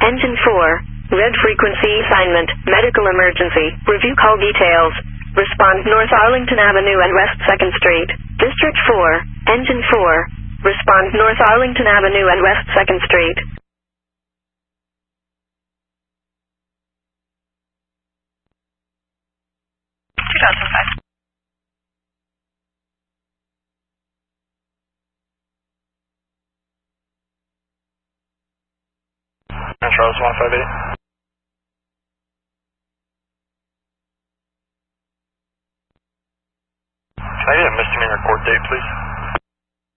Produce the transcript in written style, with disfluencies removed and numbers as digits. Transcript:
Engine 4. Red frequency assignment. Medical emergency. Review call details. Respond North Arlington Avenue and West 2nd Street. District 4. Engine 4. Respond North Arlington Avenue and West 2nd Street. Charles 158.